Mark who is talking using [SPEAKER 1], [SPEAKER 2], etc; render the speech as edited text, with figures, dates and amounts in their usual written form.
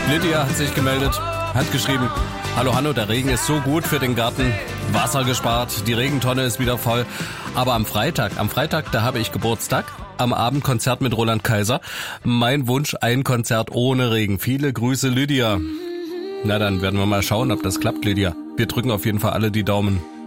[SPEAKER 1] Lydia hat sich gemeldet, hat geschrieben: Hallo Hanno, der Regen ist so gut für den Garten, Wasser gespart, die Regentonne ist wieder voll. Aber am Freitag, da habe ich Geburtstag, am Abend Konzert mit Roland Kaiser. Mein Wunsch, ein Konzert ohne Regen. Viele Grüße, Lydia. Na, dann werden wir mal schauen, ob das klappt, Lydia. Wir drücken auf jeden Fall alle die Daumen.